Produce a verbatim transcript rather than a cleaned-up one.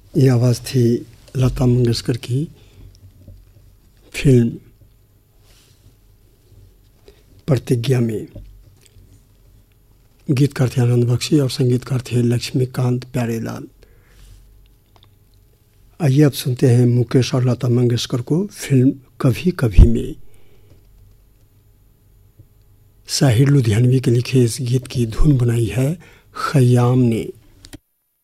ये आवाज़ थी लता मंगेशकर की फिल्म प्रतिज्ञा में। गीतकार थे आनंद बख्शी और संगीतकार थे लक्ष्मीकांत प्यारेलाल। आइए अब सुनते हैं मुकेश और लता मंगेशकर को फिल्म कभी कभी में। साहिर लुधियानवी के लिखे इस गीत की धुन बनाई है खयाम ने।